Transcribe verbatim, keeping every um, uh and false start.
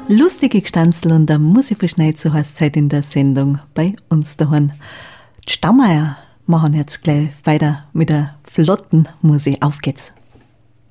Lustige Gstanzl und der Musikverschneid, so heißt es heute in der Sendung bei uns daheim. Die Stammeier machen jetzt gleich weiter mit der flotten Musik. Auf geht's!